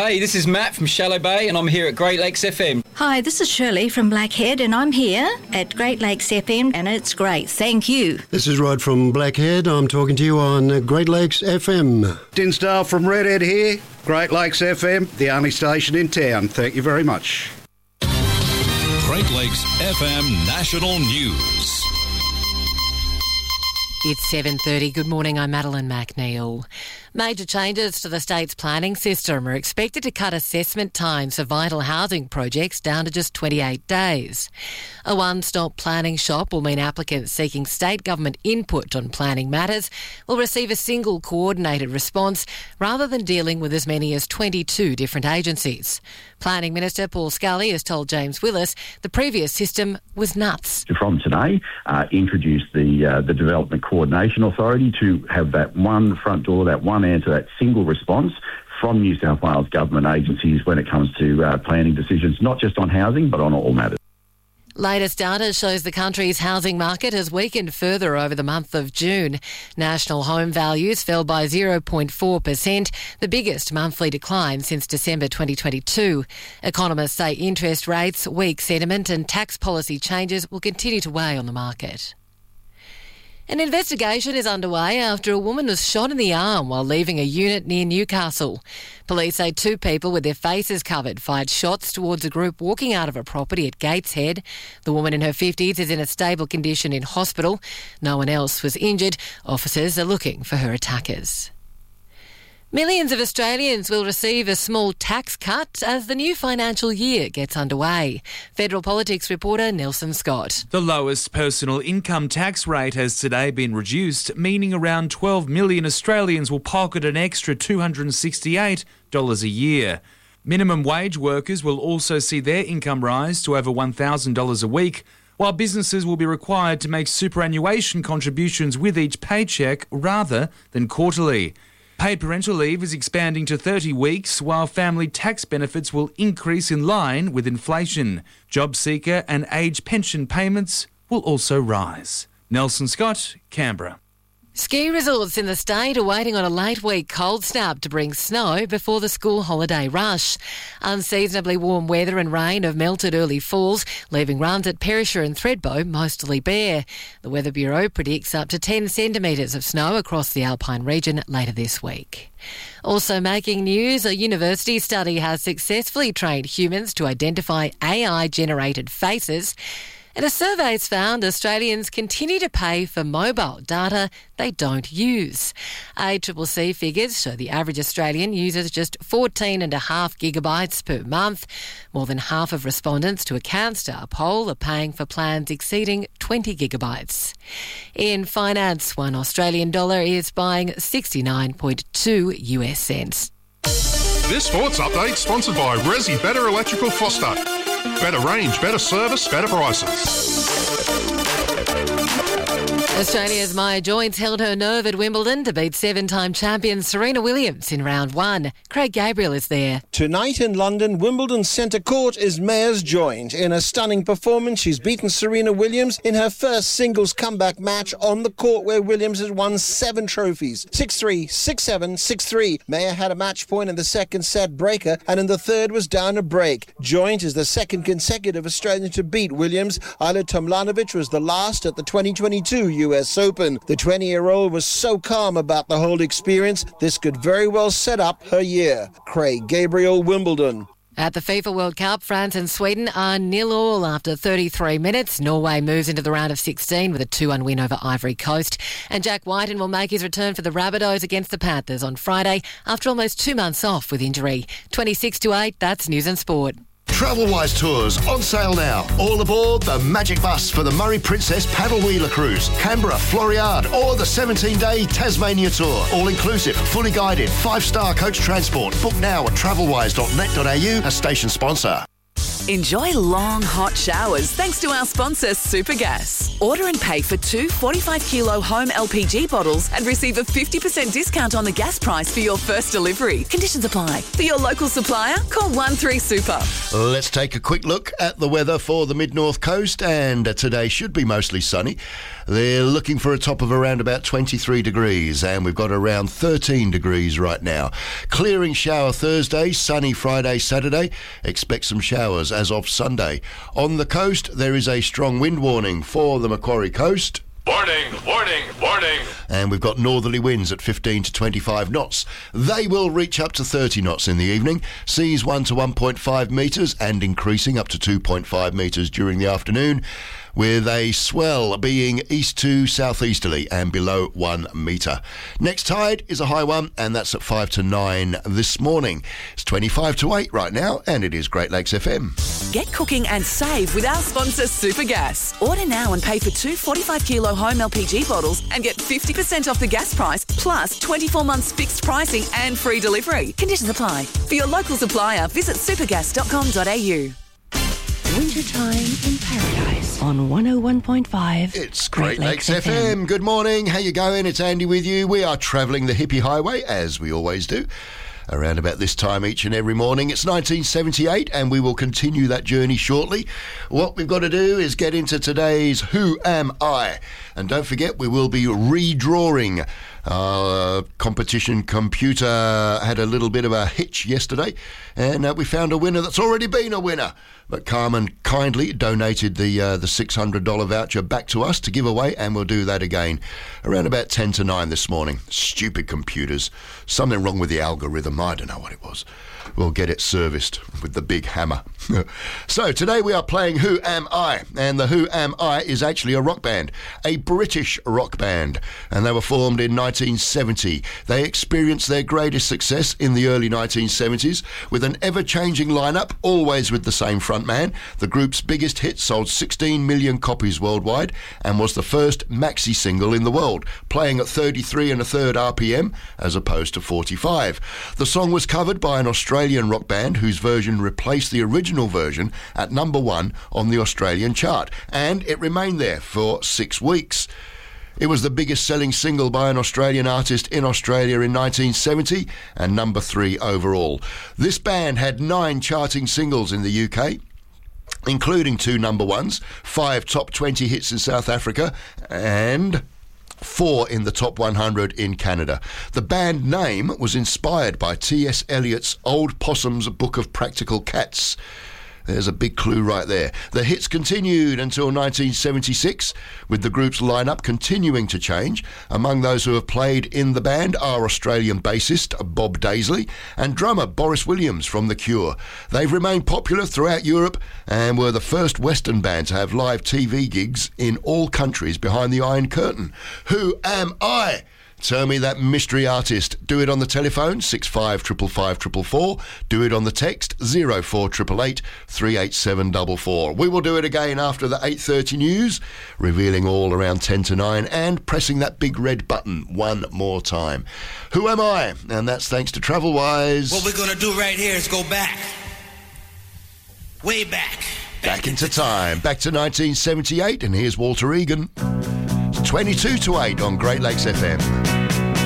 Hey, this is Matt from Shallow Bay and I'm here at Great Lakes FM. Hi, this is Shirley from Blackhead and I'm here at Great Lakes FM and it's great. Thank you. This is Rod from Blackhead. I'm talking to you on Great Lakes FM. Dinsdale from Redhead here. Great Lakes FM, the only station in town. Thank you very much. Great Lakes FM National News. It's 7:30. Good morning, I'm Madeline McNeil. Major changes to the state's planning system are expected to cut assessment times for vital housing projects down to just 28 days. A one-stop planning shop will mean applicants seeking state government input on planning matters will receive a single coordinated response rather than dealing with as many as 22 different agencies. Planning Minister Paul Scully has told James Willis the previous system was nuts. From today, introduce the Development Coordination Authority to have that one front door, that one answer, that single response from New South Wales government agencies when it comes to planning decisions, not just on housing, but on all matters. Latest data shows the country's housing market has weakened further over the month of June. National home values fell by 0.4%, the biggest monthly decline since December 2022. Economists say interest rates, weak sentiment and tax policy changes will continue to weigh on the market. An investigation is underway after a woman was shot in the arm while leaving a unit near Newcastle. Police say two people with their faces covered fired shots towards a group walking out of a property at Gateshead. The woman in her 50s is in a stable condition in hospital. No one else was injured. Officers are looking for her attackers. Millions of Australians will receive a small tax cut as the new financial year gets underway. Federal Politics reporter Nelson Scott. The lowest personal income tax rate has today been reduced, meaning around 12 million Australians will pocket an extra $268 a year. Minimum wage workers will also see their income rise to over $1,000 a week, while businesses will be required to make superannuation contributions with each paycheck rather than quarterly. Paid parental leave is expanding to 30 weeks, while family tax benefits will increase in line with inflation. Job seeker and age pension payments will also rise. Nelson Scott, Canberra. Ski resorts in the state are waiting on a late week cold snap to bring snow before the school holiday rush. Unseasonably warm weather and rain have melted early falls, leaving runs at Perisher and Thredbo mostly bare. The Weather Bureau predicts up to 10 centimetres of snow across the Alpine region later this week. Also making news, a university study has successfully trained humans to identify AI-generated faces. And a survey's found Australians continue to pay for mobile data they don't use. ACCC figures show the average Australian uses just 14.5 gigabytes per month. More than half of respondents to a CanStar poll are paying for plans exceeding 20 gigabytes. In finance, $1 Australian dollar is buying 69.2 US cents. This sports update sponsored by Resi Better Electrical Foster. Better range, better service, better prices. Australia's Maya Joyce held her nerve at Wimbledon to beat seven-time champion Serena Williams in round one. Craig Gabriel is there. Tonight in London, Wimbledon centre court is Maya's Joyce. In a stunning performance, she's beaten Serena Williams in her first singles comeback match on the court where Williams has won 7 trophies. 6-3, 6-7, 6-3. Maya had a match point in the second set breaker and in the third was down a break. Joyce is the second consecutive Australian to beat Williams. Ajla Tomljanovic was the last at the 2022 US Open. The 20-year-old was so calm about the whole experience, this could very well set up her year. Craig Gabriel, Wimbledon. At the FIFA World Cup, France and Sweden are 0-0 after 33 minutes. Norway moves into the round of 16 with a 2-1 win over Ivory Coast. And Jack Whiten will make his return for the Rabbitohs against the Panthers on Friday after almost 2 months off with injury. 26-8, that's News and Sport. Travelwise Tours on sale now. All aboard the Magic Bus for the Murray Princess Paddle Wheeler Cruise, Canberra, Floriade, or the 17-day Tasmania Tour. All inclusive, fully guided, 5-star coach transport. Book now at travelwise.net.au, a station sponsor. Enjoy long, hot showers thanks to our sponsor, Supergas. Order and pay for 2 45-kilo home LPG bottles and receive a 50% discount on the gas price for your first delivery. Conditions apply. For your local supplier, call 13-SUPER. Let's take a quick look at the weather for the mid-north coast, and today should be mostly sunny. They're looking for a top of around about 23 degrees, and we've got around 13 degrees right now. Clearing shower Thursday, sunny Friday, Saturday. Expect some showers as of Sunday. On the coast, there is a strong wind warning for the Macquarie coast. Warning, warning, warning. And we've got northerly winds at 15 to 25 knots. They will reach up to 30 knots in the evening. Seas 1 to 1.5 metres and increasing up to 2.5 metres during the afternoon, with a swell being east to southeasterly and below 1 metre. Next tide is a high one, and that's at 5 to 9 this morning. It's 25 to 8 right now, and it is Great Lakes FM. Get cooking and save with our sponsor Supergas. Order now and pay for 2 45-kilo home LPG bottles and get 50% off the gas price, plus 24 months fixed pricing and free delivery. Conditions apply. For your local supplier, visit supergas.com.au. Wintertime in Paradise on 101.5. It's Great Lakes FM. Good morning. How you going? It's Andy with you. We are travelling the hippie highway, as we always do, around about this time each and every morning. It's 1978, and we will continue that journey shortly. What we've got to do is get into today's Who Am I? And don't forget, we will be redrawing. Our competition computer had a little bit of a hitch yesterday, and we found a winner that's already been a winner. But Carmen kindly donated the $600 voucher back to us to give away, and we'll do that again around about 10 to 9 this morning. Stupid computers. Something wrong with the algorithm. I don't know what it was. We'll get it serviced with the big hammer. So today we are playing Who Am I? And the Who Am I is actually a rock band, a British rock band, and they were formed in 1970. They experienced their greatest success in the early 1970s with an ever-changing lineup, always with the same frontman. The group's biggest hit sold 16 million copies worldwide and was the first maxi single in the world, playing at 33 1/3 RPM as opposed to 45. The song was covered by an Australian rock band whose version replaced the original version at number 1 on the Australian chart, and it remained there for 6 weeks. It was the biggest selling single by an Australian artist in Australia in 1970 and number 3 overall. This band had 9 charting singles in the UK, including 2 number 1s, 5 top 20 hits in South Africa, and 4 in the top 100 in Canada. The band name was inspired by T.S. Eliot's Old Possum's Book of Practical Cats. There's a big clue right there. The hits continued until 1976, with the group's lineup continuing to change. Among those who have played in the band are Australian bassist Bob Daisley and drummer Boris Williams from The Cure. They've remained popular throughout Europe and were the first Western band to have live TV gigs in all countries behind the Iron Curtain. Who am I? Tell me that mystery artist. Do it on the telephone, 655544. Do it on the text, 04888 38744. We will do it again after the 8:30 news, revealing all around 10 to 9 and pressing that big red button one more time. Who am I? And that's thanks to TravelWise. What we're going to do right here is go back. Way back. Back into time. Back to 1978, and here's Walter Egan. It's 22 to 8 on Great Lakes FM.